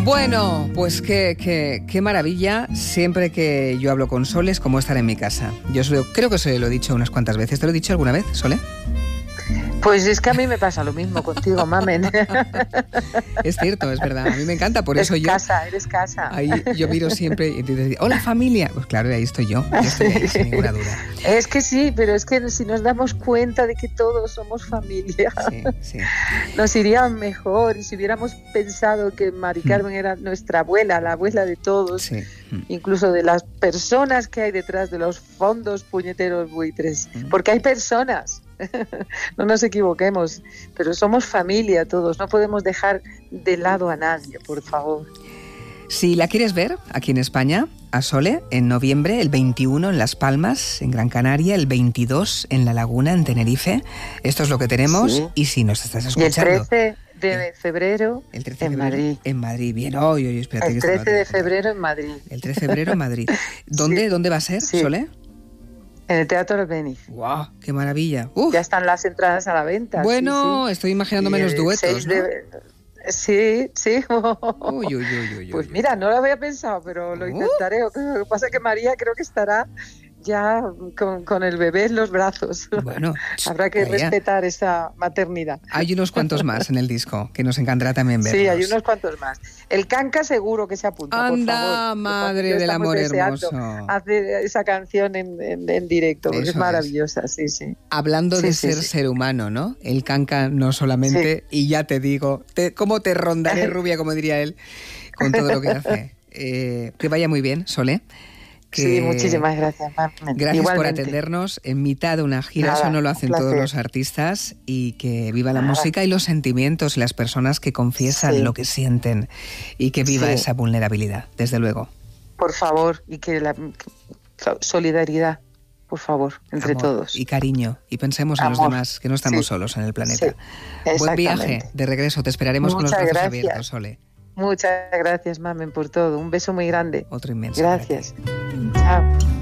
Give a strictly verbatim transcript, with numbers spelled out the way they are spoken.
Bueno, pues qué, qué, qué maravilla. Siempre que yo hablo con Sole es como estar en mi casa. Yo solo, creo que se lo he dicho unas cuantas veces. ¿Te lo he dicho alguna vez, Sole? Pues es que a mí me pasa lo mismo contigo, mamen. Es cierto, es verdad. A mí me encanta, por eso es yo... casa, eres casa. Ahí yo miro siempre y te digo, hola familia. Pues claro, ahí estoy yo. Yo estoy ahí, sin ninguna duda. Es que sí, pero es que si nos damos cuenta de que todos somos familia, sí, sí. nos iría mejor. Y si hubiéramos pensado que Mari Carmen mm. era nuestra abuela, la abuela de todos, sí. mm. incluso de las personas que hay detrás de los fondos puñeteros buitres, mm. porque hay personas. No nos equivoquemos, pero somos familia todos, no podemos dejar de lado a nadie, por favor. Si la quieres ver aquí en España, a Sole, en noviembre, el veintiuno en Las Palmas, en Gran Canaria, el veintidós en La Laguna, en Tenerife, esto es lo que tenemos, sí. Y si nos estás escuchando... Y el trece de febrero el trece de en febrero, Madrid. En Madrid, bien, hoy, hoy, espérate. El trece de febrero en Madrid. El trece de febrero en Madrid. ¿Dónde, sí. ¿Dónde va a ser, sí. Sole? En el Teatro Albéniz. ¡Guau! ¡Qué maravilla! Uf. Ya están las entradas a la venta. Bueno, sí, sí. Estoy imaginándome los duetos, ¿no? De... Sí, sí. Uy, uy, uy, uy, pues uy. mira, no lo había pensado, pero lo intentaré. Uh. Lo que pasa es que María creo que estará ya con, con el bebé en los brazos. Bueno, habrá que María. respetar esa maternidad. Hay unos cuantos más en el disco que nos encantará también verlos. Sí, hay unos cuantos más. El Canca seguro que se apunta. Anda, por favor. madre del amor hermoso. Hacer esa canción en, en, en directo, porque Eso es maravillosa, es. sí, sí. Hablando sí, de sí, ser sí. ser humano, ¿no? El Canca no solamente, sí. Y ya te digo, te, cómo te rondaré, rubia, como diría él, con todo lo que hace. Eh, que vaya muy bien, Sole. Que... Sí, muchísimas gracias, Marmen. Gracias Igualmente. Por atendernos en mitad de una gira. Nada, eso no lo hacen placer. Todos los artistas. Y que viva la Nada. música y los sentimientos y las personas que confiesan sí. lo que sienten. Y que viva sí. esa vulnerabilidad, desde luego. Por favor, y que la que, solidaridad, por favor, entre Amor todos. Y cariño. Y pensemos Amor. en los demás, que no estamos sí. solos en el planeta. Sí. Buen viaje de regreso. Te esperaremos Muchas con los brazos gracias. abiertos, Sole. Muchas gracias, Mamen, por todo. Un beso muy grande. Otro inmenso. Gracias. Chao.